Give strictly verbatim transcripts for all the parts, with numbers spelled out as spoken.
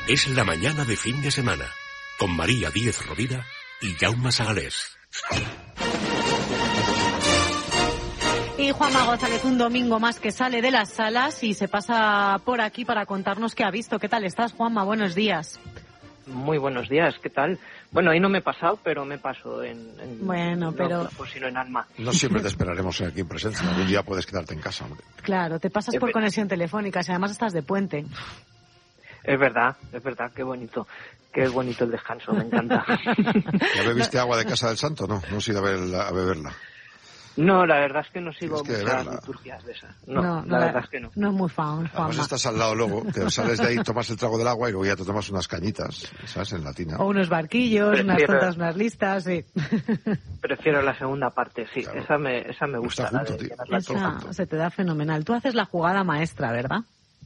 Es la mañana de fin de semana, con María Díez Rovira y Jaume Sagalés. Y Juanma González, un domingo más que sale de las salas y se pasa por aquí para contarnos qué ha visto. ¿Qué tal estás, Juanma? Buenos días. Muy buenos días, ¿qué tal? Bueno, ahí no me he pasado, pero me paso en... en bueno, no, pero... Pues sino en alma. No siempre te esperaremos aquí en presencia. Un día puedes quedarte en casa, hombre. Claro, te pasas por conexión telefónica, si además estás de puente. Es verdad, es verdad, qué bonito. Qué bonito el descanso, me encanta. ¿Ya bebiste agua de Casa del Santo? No, no has ido a, verla, a beberla. No, la verdad es que no sigo que muchas verla. liturgias de esas. No, no, la, la verdad es que no. No es muy fan, Juanma. Además estás al lado luego, te sales de ahí, tomas el trago del agua y luego ya te tomas unas cañitas, ¿sabes? En latina. O unos barquillos, Prefiero... unas tontas, unas listas, sí. Prefiero la segunda parte, sí. Claro. Esa me esa me gusta. Está junto, la de, tío. la esa se te da fenomenal. Tú haces la jugada maestra, ¿verdad?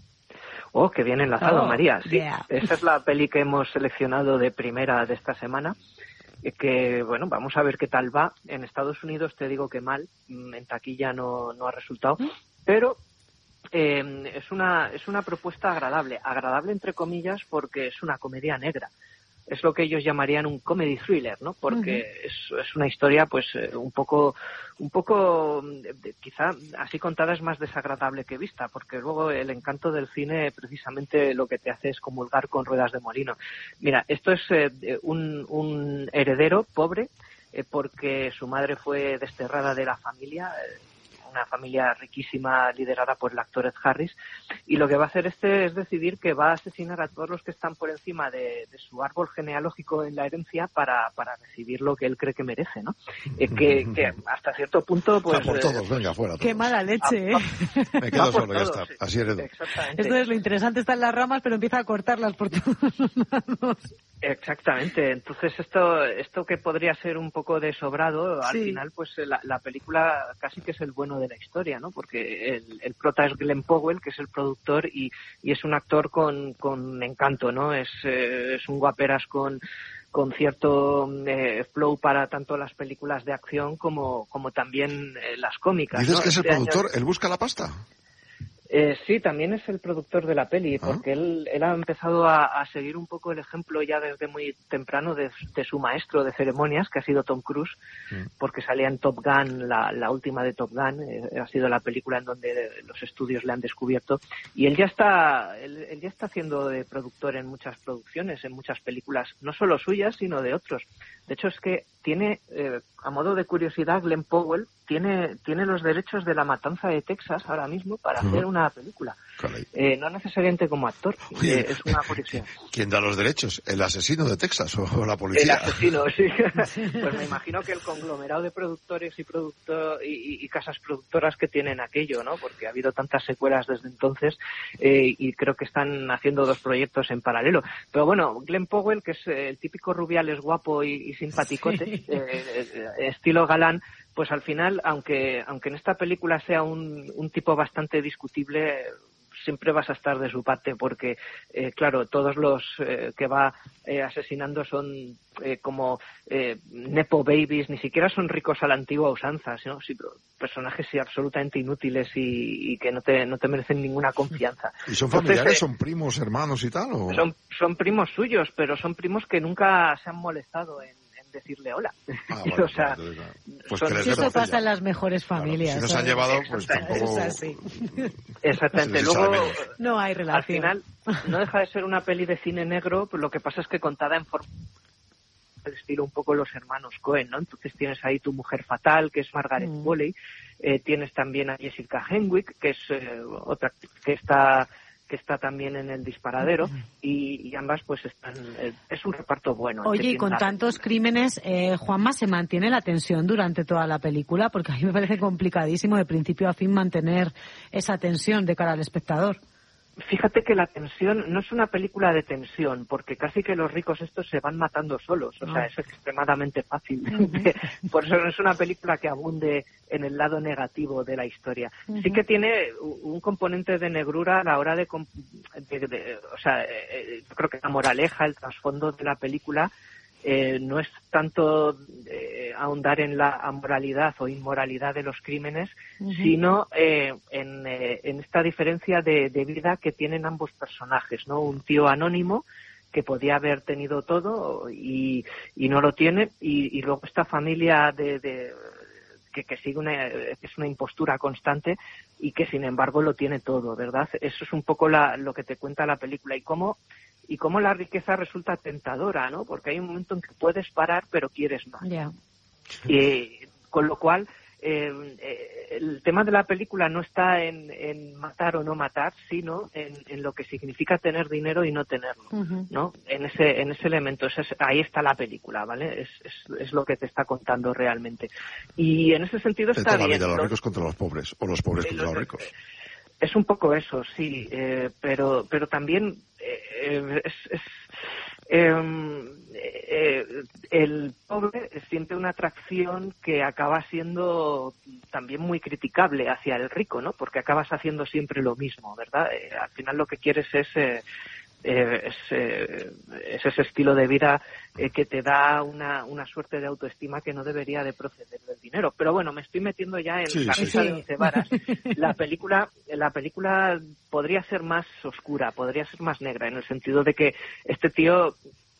Oh, que bien enlazado, oh, María. Sí, yeah. Esa es la peli que hemos seleccionado de primera de esta semana. Que, bueno, vamos a ver qué tal va. En Estados Unidos te digo que mal, en taquilla no, no ha resultado, pero eh, es una es una propuesta agradable, agradable entre comillas porque es una comedia negra. Es lo que ellos llamarían un comedy thriller, ¿no? Porque uh-huh. es, es una historia, pues, un poco, un poco, quizá así contada es más desagradable que vista, porque luego el encanto del cine precisamente lo que te hace es comulgar con ruedas de molino. Mira, esto es eh, un, un heredero pobre, eh, porque su madre fue desterrada de la familia, eh, una familia riquísima liderada por el actor Ed Harris, y lo que va a hacer este es decidir que va a asesinar a todos los que están por encima de, de su árbol genealógico en la herencia para, para recibir lo que él cree que merece, ¿no? Eh, que, que hasta cierto punto, pues... A por todos, eh, venga, fuera. Qué mala leche, a, ¿eh? Me quedo solo, ya todos, está. Sí. Así heredo. Exactamente. Esto es lo interesante, está en las ramas, pero empieza a cortarlas por todos lados. Exactamente. Entonces esto esto que podría ser un poco de sobrado, al sí. final pues la, la película casi que es el bueno de la historia, ¿no? Porque el, el prota es Glenn Powell, que es el productor, y, y es un actor con, con encanto, ¿no? Es, eh, es un guaperas con con cierto eh, flow para tanto las películas de acción como, como también eh, las cómicas. ¿Dices ¿no? que es el Este productor? año... ¿Él busca la pasta? Eh, sí, también es el productor de la peli, porque ¿Ah? él, él ha empezado a, a seguir un poco el ejemplo ya desde muy temprano de, de su maestro de ceremonias, que ha sido Tom Cruise, mm. porque salía en Top Gun, la, la última de Top Gun, eh, ha sido la película en donde los estudios le han descubierto, y él ya está él, él ya está haciendo de productor en muchas producciones, en muchas películas, no solo suyas, sino de otros. De hecho, es que tiene, eh, a modo de curiosidad, Glenn Powell tiene tiene los derechos de La Matanza de Texas ahora mismo para uh-huh. hacer una película. Eh, no necesariamente como actor, Oye, eh, es una curiosidad. ¿Quién da los derechos? ¿El asesino de Texas o la policía? El asesino, sí. Pues me imagino que el conglomerado de productores y, producto, y, y casas productoras que tienen aquello, ¿no? Porque ha habido tantas secuelas desde entonces eh, y creo que están haciendo dos proyectos en paralelo. Pero bueno, Glenn Powell, que es el típico rubiales guapo y, y simpaticote, sí. eh, estilo galán, pues al final, aunque aunque en esta película sea un, un tipo bastante discutible, siempre vas a estar de su parte porque, eh, claro, todos los eh, que va eh, asesinando son eh, como eh, nepo babies, ni siquiera son ricos a la antigua usanza, ¿no? Sí, personajes sí, absolutamente inútiles y, y que no te no te merecen ninguna confianza. ¿Y son familiares, Entonces, eh, son primos, hermanos y tal? ¿o? Son, son primos suyos, pero son primos que nunca se han molestado en decirle hola. Ah, bueno, o sea, pues, pues son, que les eso pasa botella. en las mejores familias. Claro, si nos han llevado, pues tampoco... Exactamente. Luego, no hay relación. Al final, no deja de ser una peli de cine negro, pues lo que pasa es que contada en forma del estilo un poco los hermanos Coen, ¿no? Entonces tienes ahí Tu mujer fatal, que es Margaret mm. Qualley, eh, tienes también a Jessica Henwick, que es eh, otra que está... que está también en El disparadero, y, y ambas pues están, eh, es un reparto bueno. Oye, y con tantos crímenes, eh, Juanma, ¿se mantiene la tensión durante toda la película? Porque a mí me parece complicadísimo de principio a fin mantener esa tensión de cara al espectador. Fíjate que la tensión no es una película de tensión, porque casi que los ricos estos se van matando solos, o sea, es extremadamente fácil. Por eso no es una película que abunde en el lado negativo de la historia. Uh-huh. Sí que tiene un componente de negrura a la hora de... de, de o sea, eh, creo que la moraleja, el trasfondo de la película eh, no es tanto eh, ahondar en la amoralidad o inmoralidad de los crímenes, uh-huh. sino eh, en, eh, en esta diferencia de, de vida que tienen ambos personajes, ¿no? Un tío anónimo que podía haber tenido todo y, y no lo tiene, y, y luego esta familia de, de que, que sigue una, es una impostura constante y que sin embargo lo tiene todo, ¿verdad? Eso es un poco la, lo que te cuenta la película, y cómo y cómo la riqueza resulta tentadora, ¿no? Porque hay un momento en que puedes parar pero quieres más. Yeah. Y con lo cual Eh, eh, el tema de la película no está en, en matar o no matar, sino en, en lo que significa tener dinero y no tenerlo, uh-huh. ¿no? En ese en ese elemento, ese, ahí está la película, ¿vale? Es, es, es lo que te está contando realmente. Y en ese sentido está bien. Vida, los, los ricos contra los pobres, o los pobres contra los, los ricos. Es un poco eso, sí, eh, pero pero también eh, es... es Eh, eh, el pobre siente una atracción que acaba siendo también muy criticable hacia el rico, ¿no? Porque acabas haciendo siempre lo mismo, ¿verdad? Eh, al final lo que quieres es, eh, eh, es, eh, es ese estilo de vida eh, que te da una, una suerte de autoestima que no debería de proceder del dinero. Pero bueno, me estoy metiendo ya en sí, camisa sí. de once varas. La película, la película podría ser más oscura, podría ser más negra, en el sentido de que este tío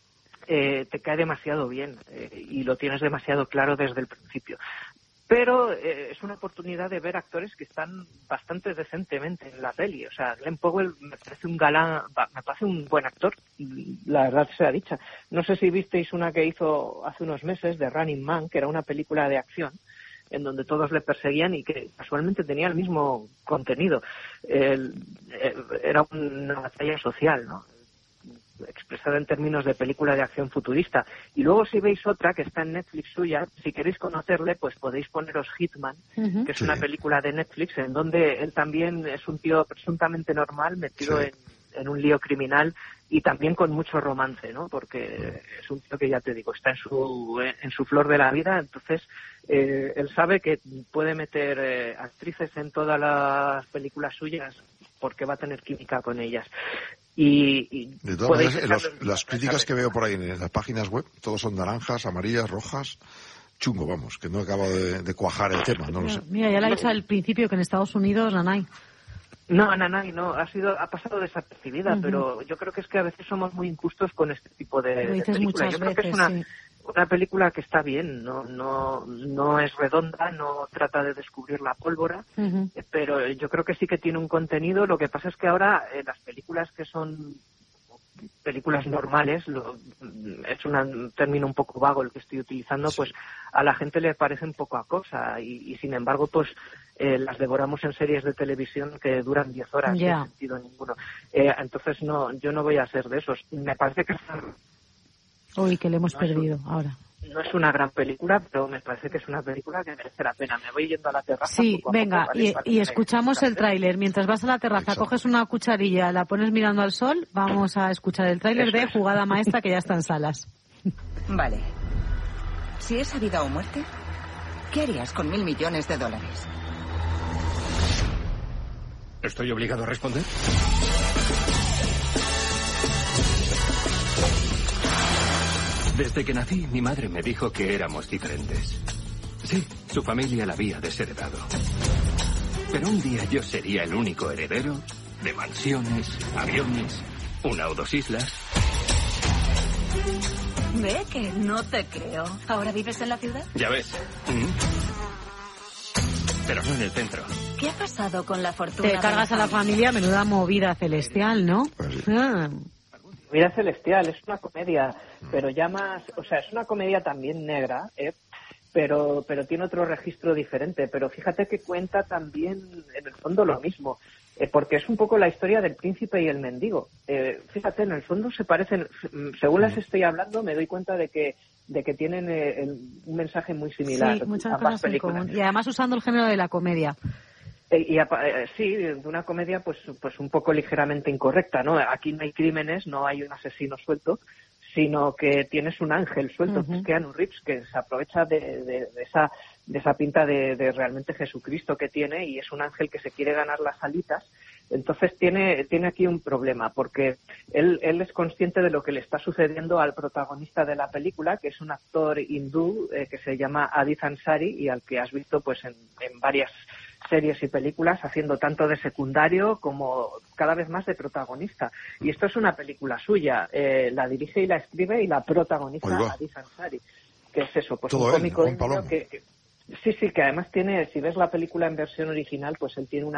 eh, te cae demasiado bien eh, y lo tienes demasiado claro desde el principio. Pero eh, es una oportunidad de ver actores que están bastante decentemente en la peli. O sea, Glenn Powell me parece un galán, me parece un buen actor, la verdad sea dicha. No sé si visteis una que hizo hace unos meses de Running Man, que era una película de acción en donde todos le perseguían y que casualmente tenía el mismo contenido. El, el, era una batalla social, ¿no? Expresada en términos de película de acción futurista. Y luego si veis otra que está en Netflix suya, si queréis conocerle, pues podéis poneros Hitman, uh-huh. que es sí. una película de Netflix en donde él también es un tío presuntamente normal metido sí. en, en un lío criminal y también con mucho romance, ¿no? Porque es un tío que, ya te digo, está en su en su flor de la vida, entonces eh, él sabe que puede meter eh, actrices en todas las películas suyas porque va a tener química con ellas. Y, y de todas maneras, los, las críticas que veo por ahí en las páginas web, todos son naranjas, amarillas, rojas, chungo, vamos, que no acaba de, de cuajar el tema, no lo sé. Mira, ya le he dicho al principio que en Estados Unidos, Nanay. No, Nanay, no, ha sido, ha pasado desapercibida, uh-huh. pero yo creo que es que a veces somos muy injustos con este tipo de, lo dices de películas. Yo creo veces, que es una, sí. una película que está bien, no, no, no es redonda, no trata de descubrir la pólvora, uh-huh. pero yo creo que sí que tiene un contenido. Lo que pasa es que ahora eh, las películas que son películas normales, lo, es una, un término un poco vago el que estoy utilizando, pues a la gente le parecen poca cosa y, y sin embargo pues eh, las devoramos en series de televisión que duran diez horas yeah. sin sentido ninguno. Eh, entonces no, yo no voy a ser de esos. Me parece que uy, que le hemos no perdido es un, ahora. No es una gran película, pero me parece que es una película que merece la pena. Me voy yendo a la terraza. Sí, poco a venga, poco, ¿vale? y, Para y escuchamos el tráiler. Mientras vas a la terraza, exacto. coges una cucharilla, la pones mirando al sol, vamos a escuchar el tráiler de es. Jugada Maestra, que ya está en salas. Vale. Si es vida o muerte, ¿qué harías con mil millones de dólares? ¿Estoy obligado a responder? Desde que nací, mi madre me dijo que éramos diferentes. Sí, su familia la había desheredado. Pero un día yo sería el único heredero de mansiones, aviones, una o dos islas. Ve que no te creo. ¿Ahora vives en la ciudad? Ya ves. ¿Mm? Pero no en el centro. ¿Qué ha pasado con la fortuna? Te cargas a la familia, menuda movida celestial, ¿no? Pues ah. Vida Celestial es una comedia, pero ya más, o sea, es una comedia también negra, ¿eh? pero pero tiene otro registro diferente. Pero fíjate que cuenta también, en el fondo, lo mismo, eh, porque es un poco la historia del príncipe y el mendigo. Eh, fíjate, en el fondo se parecen, según las estoy hablando, me doy cuenta de que de que tienen eh, el, un mensaje muy similar. Sí, muchas cosas en común. Y además usando el género de la comedia. Y, y sí, de una comedia pues pues un poco ligeramente incorrecta, ¿no? Aquí no hay crímenes, no hay un asesino suelto, sino que tienes un ángel suelto, uh-huh. que es Keanu Reeves, que se aprovecha de, de, de esa de esa pinta de, de realmente Jesucristo que tiene, y es un ángel que se quiere ganar las alitas Entonces tiene, tiene aquí un problema, porque él, él es consciente de lo que le está sucediendo al protagonista de la película, que es un actor hindú eh, que se llama Adith Ansari y al que has visto pues en, en varias series y películas haciendo tanto de secundario como cada vez más de protagonista. Y esto es una película suya, eh, la dirige y la escribe y la protagoniza Adith Ansari, que es eso, pues todo un él, cómico Juan indio Palomo. que, que sí, sí, que además tiene, si ves la película en versión original, pues él tiene una